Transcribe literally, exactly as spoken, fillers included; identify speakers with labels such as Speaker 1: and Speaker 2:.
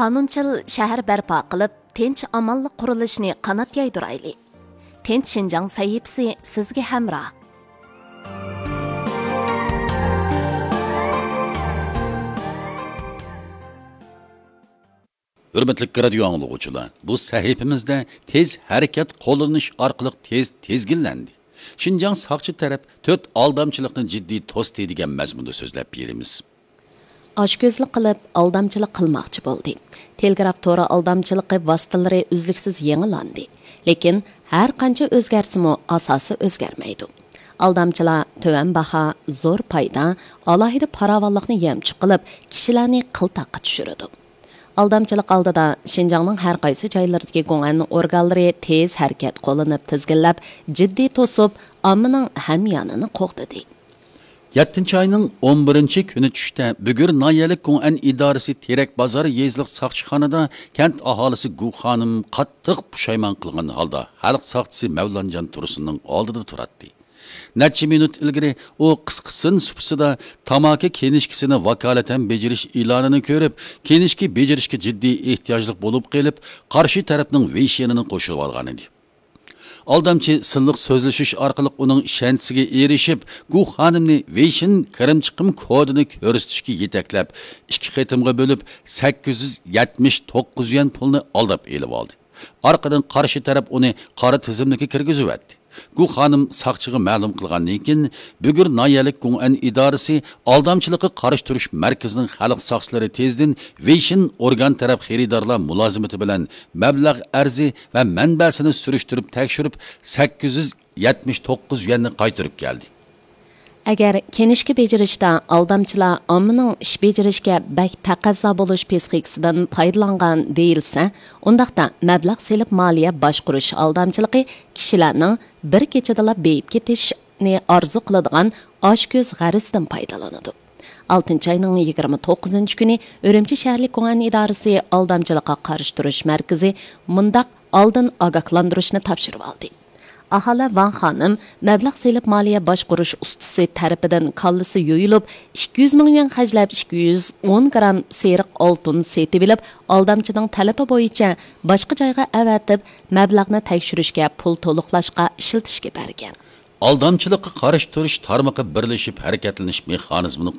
Speaker 1: qonunchil shahar barpo qilib, tinch amonlik qurilishini qanot yaydirayli. Tinch Shinjang sahifasi sizga hamroh.
Speaker 2: Hürmetli radio anlıqçılar, bu sahifimizde tez harakat qo'llanish orqali tez tezginlendi. Şinjan saqchi taraf to'rt aldamchilikni jiddiy to'sdi degan mazmunda so'zlab beramiz.
Speaker 1: Oshko'zlik qilib aldamchilik qilmoqchi bo'ldi. Telegraf to'ri aldamchiligi vositalari uzluksiz yangilandi. Lekin har qancha o'zgarsimi asosi o'zgarmaydi. Aldamchilar to'van baho, zo'r payda, alohida farovonlikni yamchi qilib, kishilarni qiltaqqa tushiradi. Aldamchilik oldida Shinjongning har qaysi joylaridagi g'o'ngan organlari tez harakat qo'llanib tizginlab, jiddiy to'sib, ommaning hamyonini qo'g'didi.
Speaker 2: yettinchi ayning o'n birinchi kuni tushda Bugur noyalik G'o'ngan idorasi Terak bozori yezliq soqchixonada kent aholisi Gu xonim qattiq pushaymon qilgan holda xalq soqchisi Mavlonjon Tursunning oldida turadi. Necha minut ilgari o qisqisin supsida tamaki kenishkisini vakolatan bejirish e'lonini ko'rib, kenishki bejirishga jiddiy ehtiyojlik bo'lib qelib, qarshi tarafning veyshenini qo'shib olgan edi. Aldamchi silliq so'zlashish orqali uning ishonchiga erishib, Gu xonimni veyshin kirim-chiqim kodini ko'rsatishga yetaklab, ikki qitimga bo'lib sakkiz yuz yetmish to'qqiz yuan pulni aldab elib oldi. Orqadan qarshi taraf uni qora tizimlikka kirgizib etdi. Gu xonim saqchiga ma'lum qilgandan keyin Bugur noyalik G'o'ngan idorasi aldamchilikqa qarshi turish markazining xalq soqchilari tezdan Veyshin organ taraf xaridorlar mulozimati bilan mablag' arzi va manbasini surishtirib tekshirib sakkiz yuz yetmish to'qqiz yuanni qaytarib keldi.
Speaker 1: Agar kenishki bejirishda aldamchilar ommaning ish bejirishga bak taqazzo bo'lish psixikasidan foydalangan deyilsa, undaqda mablag' selib moliya boshqurish aldamchiligi kishilarning bir kechadala beyib ketishni orzu qiladigan oshko'z g'arizdan foydalanadi. oltinchi ayning yigirma to'qqizinchi kuni Urumchi shaharlik G'o'ngan idorasi aldamchilikqa qarshi turish markazi mundaq oldin ogohlantirishni topshirib oldi. Aholi Van xonim mablag' selib moliya boshqurish ustasi tarafidan kallasi yo'yilib, ikki yuz ming yuan xajlab ikki yuz o'n gram seriq oltin setib olib, aldamchining talabi bo'yicha boshqa joyga avatib, mablag'ni tekshirishga pul to'liqlashga ishlatishga bergan.
Speaker 2: Aldamchilikqa qarshi turish tarmoqi birlashib harakatlanish mexanizmini